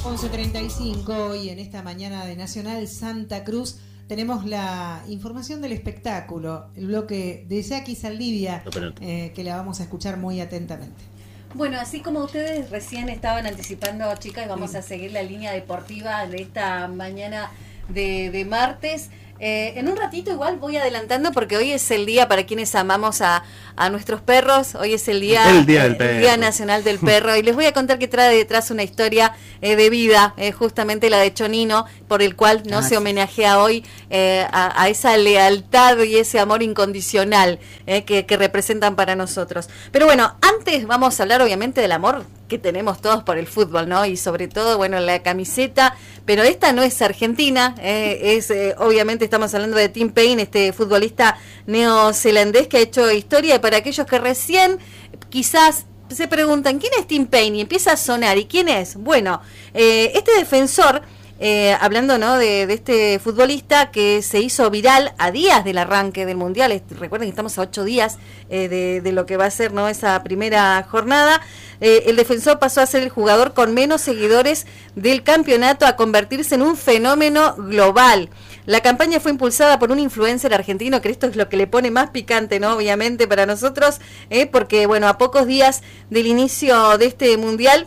11:35 y en esta mañana de Nacional Santa Cruz tenemos la información del espectáculo, el bloque de Jackie Saldivia, que la vamos a escuchar muy atentamente. Bueno, así como ustedes recién estaban anticipando, chicas, vamos a seguir la línea deportiva de esta mañana de martes. En un ratito igual voy adelantando porque hoy es el día para quienes amamos a nuestros perros. Hoy es el día nacional del perro y les voy a contar que trae detrás una historia de vida, justamente la de Chonino, por el cual se homenajea hoy a esa lealtad y ese amor incondicional que representan para nosotros. Pero bueno, antes vamos a hablar obviamente del amor que tenemos todos por el fútbol, ¿no? Y sobre todo, bueno, la camiseta, pero esta no es argentina, obviamente estamos hablando de Tim Paine, este futbolista neozelandés que ha hecho historia, y para aquellos que recién quizás se preguntan, ¿quién es Tim Paine? Y empieza a sonar, ¿y quién es? Bueno, este defensor, hablando, ¿no?, de este futbolista que se hizo viral a días del arranque del Mundial. Recuerden que estamos a 8 días de lo que va a ser, ¿no?, esa primera jornada. El defensor pasó a ser el jugador con menos seguidores del campeonato a convertirse en un fenómeno global. La campaña fue impulsada por un influencer argentino, que esto es lo que le pone más picante, ¿no?, obviamente para nosotros, porque, bueno, a pocos días del inicio de este Mundial,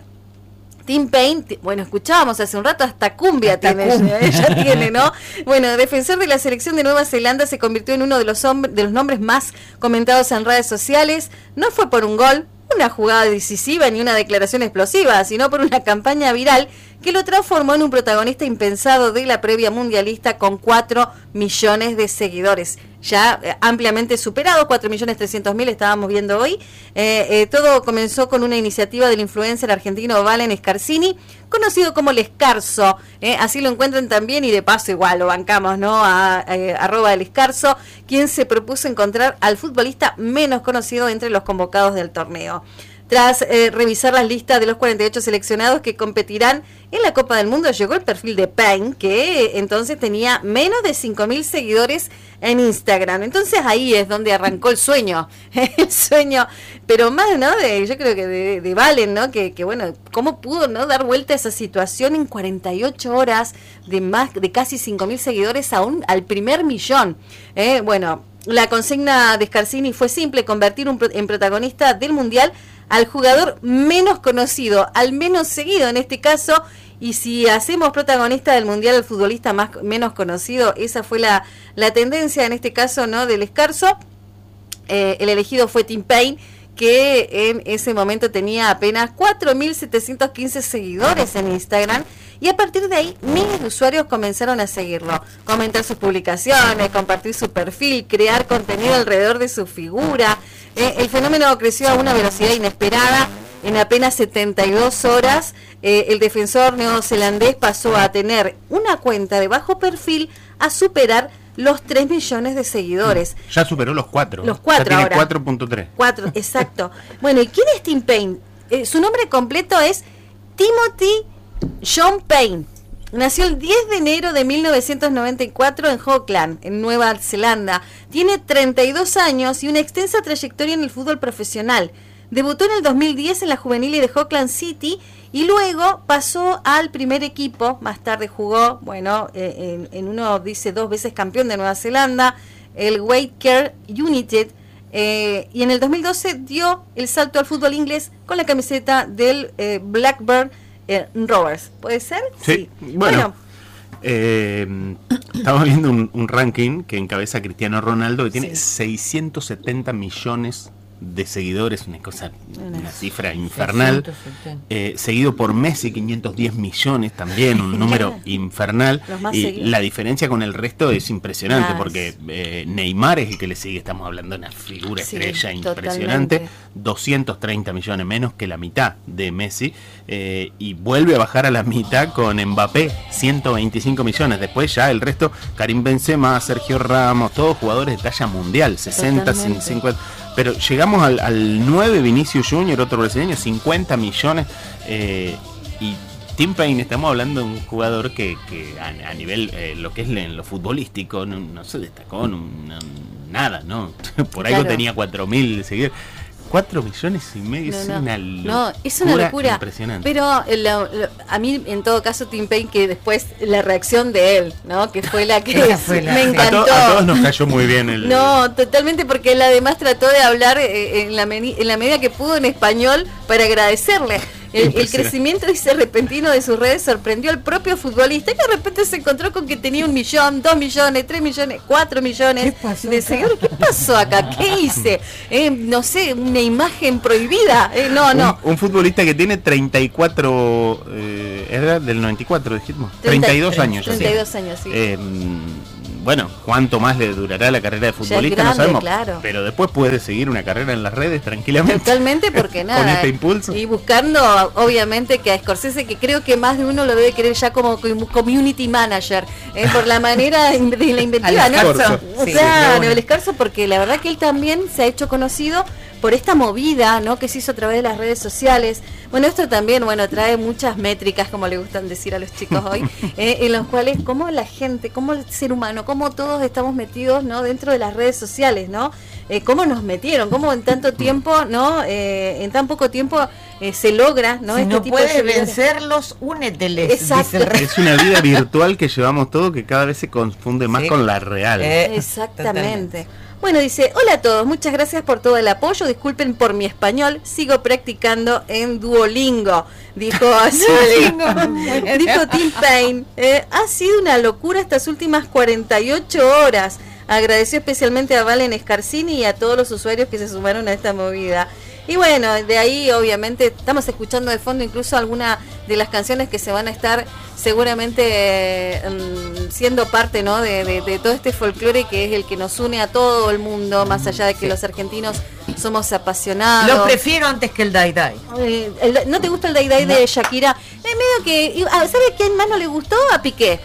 Tim Paine, bueno, escuchábamos hace un rato, hasta cumbia tiene, ella tiene, ¿no? Bueno, defensor de la selección de Nueva Zelanda, se convirtió en uno de los nombres más comentados en redes sociales. No fue por un gol, una jugada decisiva ni una declaración explosiva, sino por una campaña viral que lo transformó en un protagonista impensado de la previa mundialista, con 4 millones de seguidores. Ya ampliamente superado, 4.300.000 estábamos viendo hoy. Todo comenzó con una iniciativa del influencer argentino Valen Scarsini, conocido como el Escarzo. Así lo encuentran también, y de paso igual lo bancamos, ¿no?, a @el Escarzo, quien se propuso encontrar al futbolista menos conocido entre los convocados del torneo. Tras revisar las listas de los 48 seleccionados que competirán en la Copa del Mundo, llegó el perfil de Paine, que entonces tenía menos de 5.000 seguidores en Instagram. Entonces ahí es donde arrancó el sueño, pero más, ¿no?, yo creo que de Valen, ¿no?, que bueno, cómo pudo, ¿no?, dar vuelta a esa situación en 48 horas de casi 5.000 seguidores al primer millón. Bueno, la consigna de Scarsini fue simple: convertir en protagonista del Mundial al jugador menos conocido, al menos seguido en este caso. Y si hacemos protagonista del Mundial al futbolista menos conocido, esa fue la tendencia en este caso, ¿no?, del Escarzo. El elegido fue Tim Paine, que en ese momento tenía apenas 4.715 seguidores en Instagram, y a partir de ahí miles de usuarios comenzaron a seguirlo, comentar sus publicaciones, compartir su perfil, crear contenido alrededor de su figura. El fenómeno creció a una velocidad inesperada. En apenas 72 horas, el defensor neozelandés pasó a tener una cuenta de bajo perfil a superar los 3 millones de seguidores. Ya superó los 4. Los 4 ya tiene ahora. 4.3. 4, exacto. Bueno, ¿y quién es Tim Paine? Su nombre completo es Timothy John Paine. Nació el 10 de enero de 1994 en Auckland, en Nueva Zelanda. Tiene 32 años y una extensa trayectoria en el fútbol profesional. Debutó en el 2010 en la juvenil de Auckland City y luego pasó al primer equipo. Más tarde jugó, bueno, en uno, dice, 2 veces campeón de Nueva Zelanda, el Waitakere United, y en el 2012 dio el salto al fútbol inglés con la camiseta del Blackburn Rovers. ¿Puede ser? Sí. Bueno. Estamos viendo un ranking que encabeza Cristiano Ronaldo, que tiene 670 millones de seguidores, una cifra infernal. Seguido por Messi, 510 millones también, un número infernal. Y seguidos. La diferencia con el resto es impresionante, porque Neymar es el que le sigue. Estamos hablando de una figura estrella impresionante. Totalmente. 230 millones, menos que la mitad de Messi. Y vuelve a bajar a la mitad con Mbappé, 125 millones. Después ya el resto, Karim Benzema, Sergio Ramos, todos jugadores de talla mundial, 60, 50. Pero llegamos al 9, Vinicius Junior, otro brasileño, 50 millones. Y Tim Paine, estamos hablando de un jugador que a nivel, lo que es en lo futbolístico, no se destacó nada, ¿no? Por algo tenía 4.000 seguidores. 4 millones y medio, es una locura. No, es una locura. Impresionante. Pero a mí, en todo caso, Tim Payne, que después la reacción de él, ¿no? Que fue la que me encantó. A todos nos cayó muy bien el... No, totalmente, porque él además trató de hablar en la medida que pudo en español para agradecerle. El crecimiento ese repentino de sus redes sorprendió al propio futbolista, que de repente se encontró con que tenía 1 millón, 2 millones, 3 millones, 4 millones de seguidores. ¿Qué pasó acá? ¿Qué hice? No sé, una imagen prohibida. No. Un futbolista que tiene 34, era del 94, dijimos. 32 años. 32 años, sí. Bueno, ¿cuánto más le durará la carrera de futbolista? Grande, no sabemos, claro. Pero después puede seguir una carrera en las redes tranquilamente. Totalmente, porque nada. Con este impulso. Y buscando, obviamente, que a Scorsese, que creo que más de uno lo debe querer ya como community manager, por la manera de la inventiva, ¿no? Sí, claro, el Escarzo, porque la verdad que él también se ha hecho conocido por esta movida, ¿no? Que se hizo a través de las redes sociales. Bueno, esto también, trae muchas métricas, como le gustan decir a los chicos hoy, en los cuales cómo la gente, cómo el ser humano, cómo todos estamos metidos, ¿no? Dentro de las redes sociales, ¿no? Cómo nos metieron, cómo en tanto tiempo, ¿no? En tan poco tiempo se logra, ¿no? Si no puedes vencerlos, úneteles. Exacto. Es una vida virtual que llevamos todo que cada vez se confunde más con la real. Exactamente. Totalmente. Bueno, dice, hola a todos, muchas gracias por todo el apoyo, disculpen por mi español, sigo practicando en Duolingo, dijo Tim Payne. Ha sido una locura estas últimas 48 horas. Agradeció especialmente a Valen Scarsini y a todos los usuarios que se sumaron a esta movida. Y bueno, de ahí obviamente estamos escuchando de fondo incluso algunas de las canciones que se van a estar seguramente siendo parte, ¿no? de todo este folclore que es el que nos une a todo el mundo, más allá de que los argentinos somos apasionados. Lo prefiero antes que el Dai Dai. ¿No te gusta el Dai Dai de Shakira? Medio que, ¿sabe quién más no le gustó? A Piqué.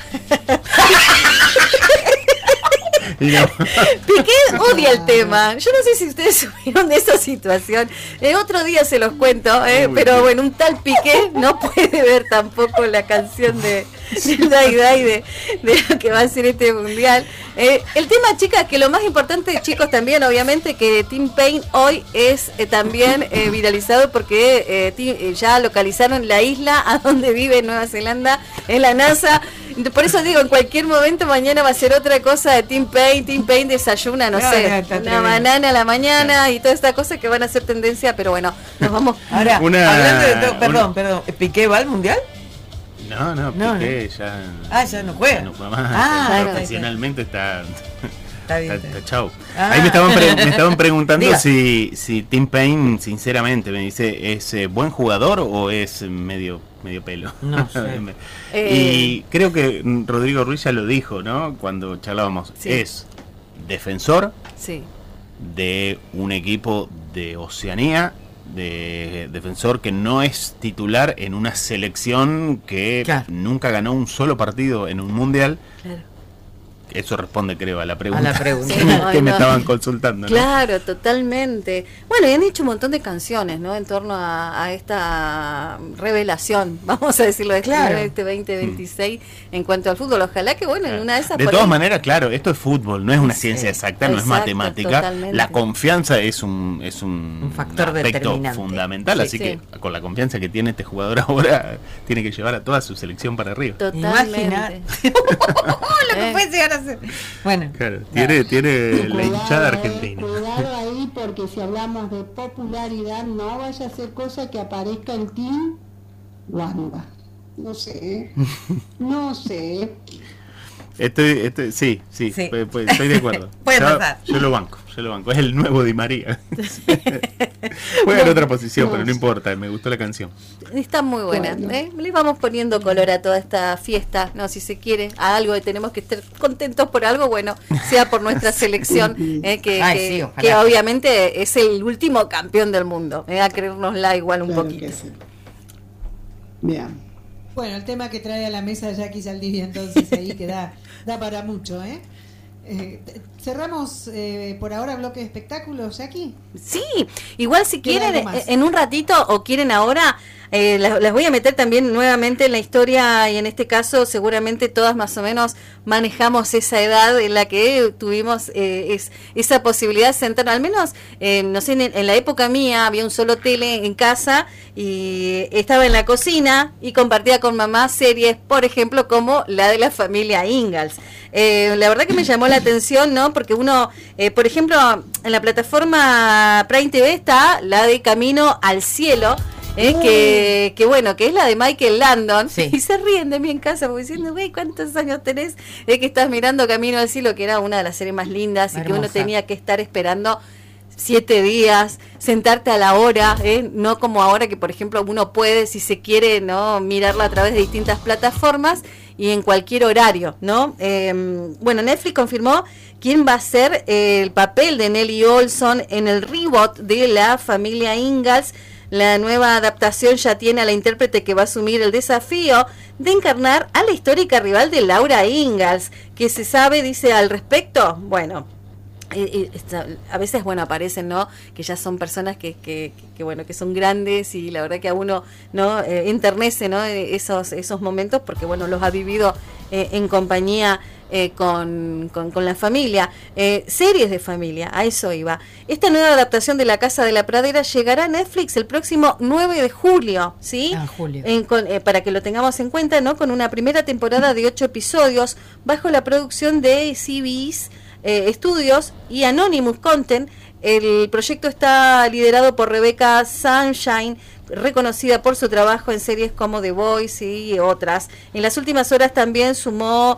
Piqué odia el tema. Yo no sé si ustedes supieron de esa situación. Otro día se los cuento, pero bueno, un tal Piqué no puede ver tampoco la canción de Dai Dai de lo que va a ser este mundial. El tema, chicas, que lo más importante, chicos, también obviamente que Tim Payne hoy es también viralizado porque ya localizaron la isla a donde vive en Nueva Zelanda, en la NASA. Por eso digo, en cualquier momento mañana va a ser otra cosa de Tim Payne. Tim Payne desayuna, no sé, una banana a la mañana y toda esta cosa que van a ser tendencia, pero bueno, nos vamos. Ahora, hablando de todo, perdón, ¿Piqué va al mundial? No, Piqué ya... ya no juega. Ya no juega más. Profesionalmente está bien. Está chau. Ahí me estaban preguntando si Tim Payne, sinceramente, me dice, ¿es buen jugador o es medio pelo? No sé. Y creo que Rodrigo Ruiz ya lo dijo, ¿no? Cuando charlábamos. Sí. Es defensor de un equipo de Oceanía, de defensor que no es titular en una selección que nunca ganó un solo partido en un mundial. Claro. Eso responde, creo, a la pregunta, que me estaban consultando, ¿no? Claro, totalmente. Bueno, y han hecho un montón de canciones, ¿no? En torno a esta revelación, vamos a decirlo, de este 2026 en cuanto al fútbol. Ojalá que, bueno, en una de esas... De todas maneras, claro, esto es fútbol, no es una ciencia exacta, no es matemática. Totalmente. La confianza es un factor aspecto fundamental, así que con la confianza que tiene este jugador ahora, tiene que llevar a toda su selección para arriba. Totalmente. Lo que puede llegar a hacer. Bueno, claro, tiene la hinchada argentina. Cuidado ahí, porque si hablamos de popularidad, no vaya a ser cosa que aparezca el Team Wanda. No sé. Sí, estoy de acuerdo. Puede pasar. Yo lo banco. Es el nuevo Di María. Juega en otra posición, pero no importa, me gustó la canción. Está muy buena. Le vamos poniendo color a toda esta fiesta, no, si se quiere, a algo, tenemos que estar contentos por algo, bueno, sea por nuestra selección, que obviamente es el último campeón del mundo, a creérnosla igual un poquito. Bien. Bueno, el tema que trae a la mesa Jackie Saldivia, entonces ahí que da para mucho, cerramos por ahora bloque de espectáculos, Jackie. Sí, igual si quieren en un ratito o quieren ahora, las voy a meter también nuevamente en la historia, y en este caso seguramente todas más o menos manejamos esa edad en la que tuvimos esa posibilidad de sentarnos, al menos, no sé, en la época mía había un solo tele en casa y estaba en la cocina y compartía con mamá series, por ejemplo, como la de la familia Ingalls. La verdad que me llamó la atención, ¿no? Porque uno, por ejemplo, en la plataforma Prime TV está la de Camino al Cielo, que bueno, que es la de Michael Landon, sí. Y se ríen de mí en casa porque diciendo, güey, ¿cuántos años tenés? Es que estás mirando Camino al Cielo, que era una de las series más lindas, hermosa, y que uno tenía que estar esperando 7 días, sentarte a la hora, no como ahora que por ejemplo uno puede, si se quiere, no mirarla a través de distintas plataformas y en cualquier horario, ¿no? Bueno, Netflix confirmó quién va a ser el papel de Nellie Olson en el reboot de la familia Ingalls. La nueva adaptación ya tiene a la intérprete que va a asumir el desafío de encarnar a la histórica rival de Laura Ingalls. ¿Qué se sabe, dice, al respecto? Bueno, a veces, bueno, aparecen, ¿no? Que ya son personas que bueno, que son grandes, y la verdad que a uno, ¿no? Enternece, ¿no? Esos momentos, porque, bueno, los ha vivido en compañía con la familia. Series de familia, a eso iba. Esta nueva adaptación de La Casa de la Pradera llegará a Netflix el próximo 9 de julio, ¿sí? Julio. Para que lo tengamos en cuenta, ¿no? Con una primera temporada de 8 episodios bajo la producción de CBS Studios y Anonymous Content. El proyecto está liderado por Rebecca Sunshine, reconocida por su trabajo en series como The Voice y otras. En las últimas horas también sumó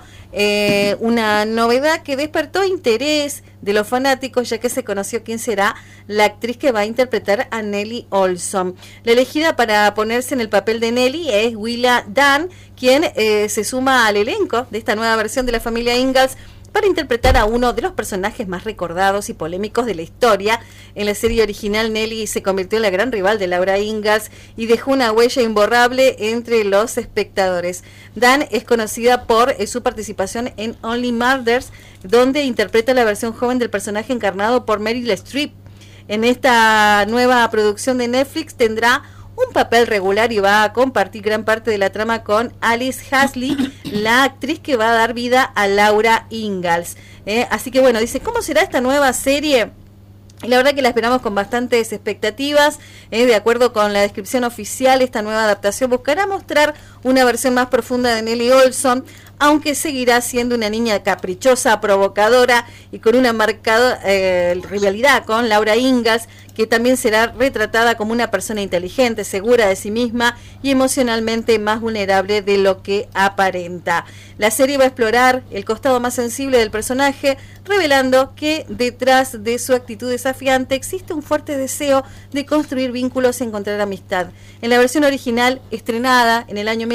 una novedad que despertó interés de los fanáticos, ya que se conoció quién será la actriz que va a interpretar a Nellie Olson. La elegida para ponerse en el papel de Nellie es Willa Dunn, quien se suma al elenco de esta nueva versión de la familia Ingalls para interpretar a uno de los personajes más recordados y polémicos de la historia. En la serie original, Nellie se convirtió en la gran rival de Laura Ingalls y dejó una huella imborrable entre los espectadores. Dan es conocida por su participación en Only Murders, donde interpreta la versión joven del personaje encarnado por Meryl Streep. En esta nueva producción de Netflix tendrá un papel regular y va a compartir gran parte de la trama con Alice Hasley, la actriz que va a dar vida a Laura Ingalls. Así que bueno, dice, ¿cómo será esta nueva serie? Y la verdad que la esperamos con bastantes expectativas. De acuerdo con la descripción oficial, esta nueva adaptación buscará mostrar una versión más profunda de Nellie Olson, aunque seguirá siendo una niña caprichosa, provocadora y con una marcada rivalidad con Laura Ingalls, que también será retratada como una persona inteligente, segura de sí misma y emocionalmente más vulnerable de lo que aparenta. La serie va a explorar el costado más sensible del personaje, revelando que detrás de su actitud desafiante existe un fuerte deseo de construir vínculos y encontrar amistad. En la versión original, estrenada en el año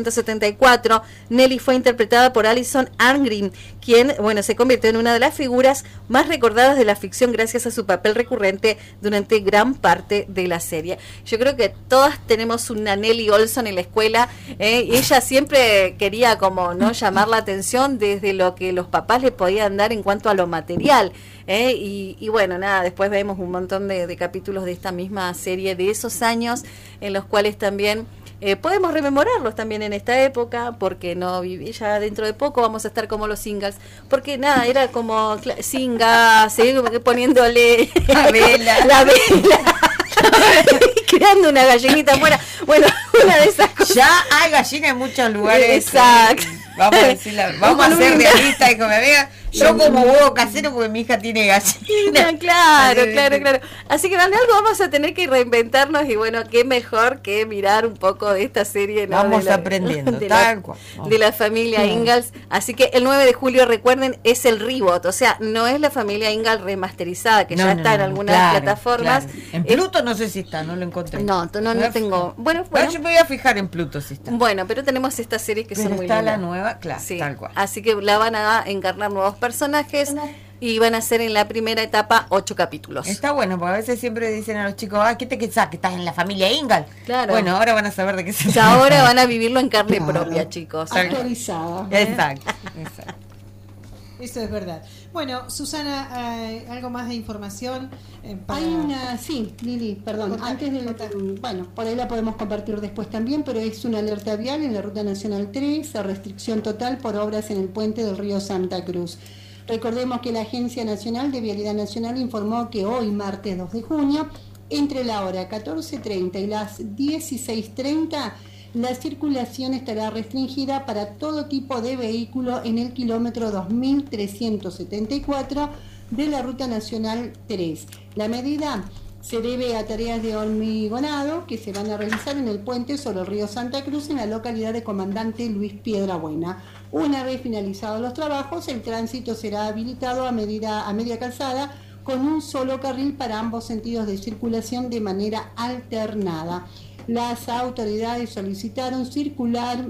1974, Nellie fue interpretada por Alison Arngrim, quien, bueno, se convirtió en una de las figuras más recordadas de la ficción gracias a su papel recurrente durante gran parte de la serie. Yo creo que todas tenemos una Nellie Olson en la escuela, y ella siempre quería como no llamar la atención desde lo que los papás le podían dar en cuanto a lo material, y bueno, nada, después vemos un montón de capítulos de esta misma serie de esos años en los cuales también podemos rememorarlos también en esta época, porque no ya dentro de poco vamos a estar como los Ingalls, porque nada, era como Singas, poniéndole la vela creando una gallinita afuera. Bueno, una de esas cosas. Ya hay gallina en muchos lugares. Exacto. Vamos a ser realistas y como amiga. Yo como huevo casero porque mi hija tiene gallina. Claro. Así que algo vamos a tener que reinventarnos, y bueno, qué mejor que mirar un poco de esta serie, ¿no? Vamos aprendiendo, tal cual. De la familia Ingalls. Así que el 9 de julio, recuerden, es el reboot, o sea, no es la familia Ingalls remasterizada, que ya está en algunas plataformas. Claro. En Pluto no sé si está, no lo encontré. No tengo. Bueno, yo me voy a fijar en Pluto si está. Bueno, pero tenemos estas series que son muy está lindas. La nueva, claro, sí. Tal cual. Así que la van a encarnar nuevos personajes y van a ser en la primera etapa 8 capítulos. Está bueno, porque a veces siempre dicen a los chicos, ¿qué te pensás? Que estás en la familia Ingalls. Claro. Bueno, ahora van a saber de qué se trata. Ahora van a vivirlo en carne propia, chicos. Actualizada. Exacto. Eso es verdad. Bueno, Susana, algo más de información. Hay una, sí, Lili, perdón, antes de, bueno, por ahí la podemos compartir después también, pero es una alerta vial en la Ruta Nacional 3, a restricción total por obras en el puente del río Santa Cruz. Recordemos que la Agencia Nacional de Vialidad Nacional informó que hoy, martes 2 de junio, entre la hora 14:30 y las 16:30, la circulación estará restringida para todo tipo de vehículo en el kilómetro 2374 de la Ruta Nacional 3. La medida se debe a tareas de hormigonado que se van a realizar en el puente sobre el río Santa Cruz en la localidad de Comandante Luis Piedrabuena. Una vez finalizados los trabajos, el tránsito será habilitado a media calzada con un solo carril para ambos sentidos de circulación de manera alternada. Las autoridades solicitaron circular,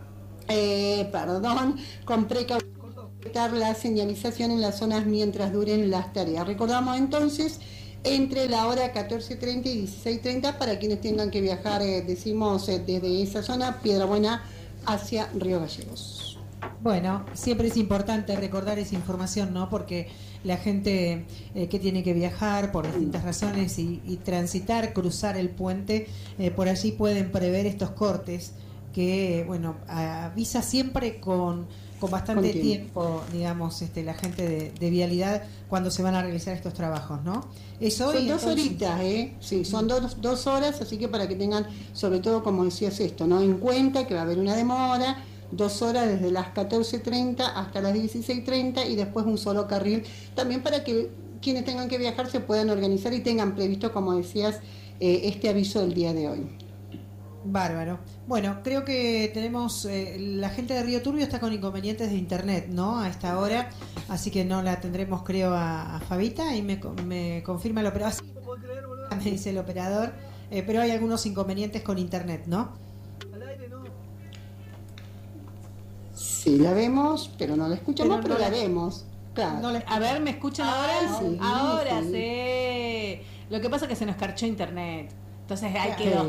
con precaución, la señalización en las zonas mientras duren las tareas. Recordamos entonces, entre la hora 14:30 y 16:30 para quienes tengan que viajar, desde esa zona, Piedrabuena hacia Río Gallegos. Bueno, siempre es importante recordar esa información, ¿no? Porque la gente que tiene que viajar por distintas razones y transitar, cruzar el puente, por allí pueden prever estos cortes que, bueno, avisa siempre con bastante tiempo, digamos, la gente de vialidad cuando se van a realizar estos trabajos, ¿no? Eso son dos horitas, sí, son dos horas, así que para que tengan, sobre todo, como decías esto, ¿no? En cuenta que va a haber una demora, 2 horas desde las 14:30 hasta las 16:30 y después un solo carril, también para que quienes tengan que viajar se puedan organizar y tengan previsto, como decías, este aviso del día de hoy. Bárbaro. Bueno, creo que tenemos, la gente de Río Turbio está con inconvenientes de internet, ¿no? A esta hora, así que no la tendremos, creo, a Fabita, y me confirma el operador, me dice el operador, pero hay algunos inconvenientes con internet, ¿no? Sí, la vemos, pero no la escuchamos, pero la vemos. Claro. A ver, ¿me escuchan ahora? Sí, Ahora sí. Sí. Lo que pasa es que se nos carchó internet. Entonces ahí quedó.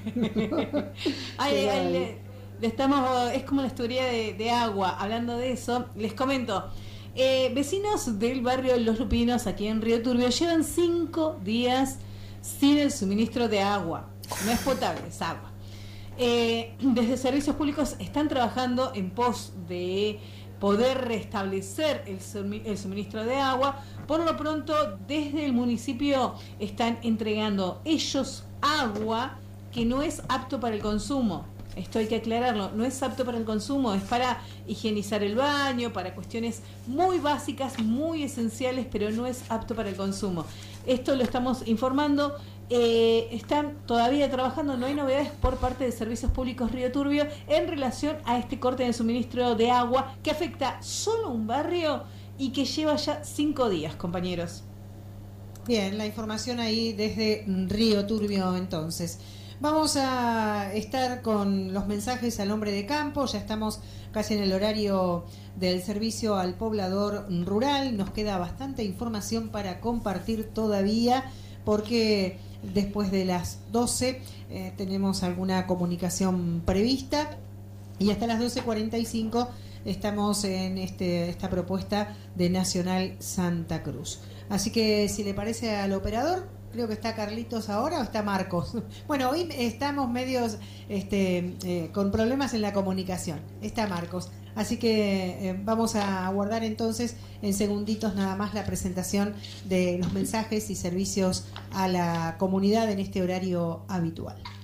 Es como la historia de agua. Hablando de eso, les comento. Vecinos del barrio Los Lupinos, aquí en Río Turbio, llevan 5 días sin el suministro de agua. No es potable, es agua. Desde Servicios Públicos están trabajando en pos de poder restablecer el suministro de agua. Por lo pronto, desde el municipio están entregando ellos agua que no es apto para el consumo. Esto hay que aclararlo, no es apto para el consumo, es para higienizar el baño, para cuestiones muy básicas, muy esenciales, pero no es apto para el consumo. Esto lo estamos informando. Están todavía trabajando, no hay novedades por parte de Servicios Públicos Río Turbio en relación a este corte de suministro de agua que afecta solo un barrio y que lleva ya 5 días, compañeros. Bien, la información ahí desde Río Turbio. Entonces vamos a estar con los mensajes al hombre de campo. Ya estamos casi en el horario del servicio al poblador rural. Nos queda bastante información para compartir todavía, porque después de las 12 tenemos alguna comunicación prevista, y hasta las 12:45 estamos en esta propuesta de Nacional Santa Cruz. Así que, si le parece al operador, creo que está Carlitos ahora, o está Marcos. Bueno, hoy estamos medios con problemas en la comunicación. Está Marcos. Así que vamos a aguardar entonces en segunditos nada más la presentación de los mensajes y servicios a la comunidad en este horario habitual.